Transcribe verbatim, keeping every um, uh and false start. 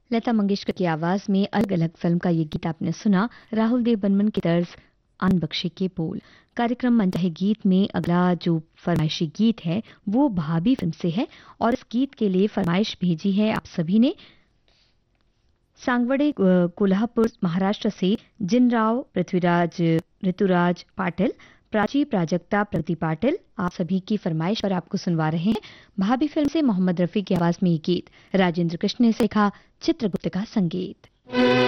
लता मंगेशकर की आवाज में अलग अलग फिल्म का ये गीत आपने सुना। राहुल देव बर्मन की तर्ज, आनंद बख्शी के बोल। कार्यक्रम मनचाहे गीत में अगला जो फरमाइशी गीत है वो भाभी फिल्म से है और इस गीत के लिए फरमाइश भेजी है आप सभी ने सांगवड़े कोल्हापुर महाराष्ट्र से जिनराव, पृथ्वीराज, ऋतुराज पाटिल, प्राची, प्राजक्ता, प्रति पाटिल। आप सभी की फरमाइश पर आपको सुनवा रहे हैं भाभी फिल्म से मोहम्मद रफी की आवाज में ये गीत। राजेंद्र कृष्ण ने लिखा, चित्रगुप्त का संगीत।